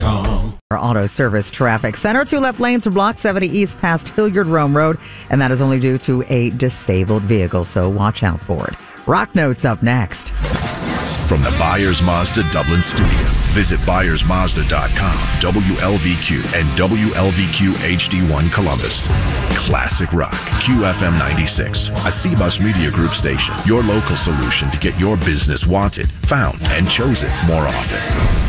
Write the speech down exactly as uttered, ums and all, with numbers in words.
Auto Service Traffic Center. Two left lanes for Block seventy East past Hilliard Rome Road, and that is only due to a disabled vehicle, so watch out for it. Rock Notes up next. From the Byers Mazda Dublin studio, visit Byers Mazda dot com, W L V Q, and W L V Q H D one Columbus. Classic Rock, Q F M ninety-six, a C-Bus Media Group station. Your local solution to get your business wanted, found, and chosen more often.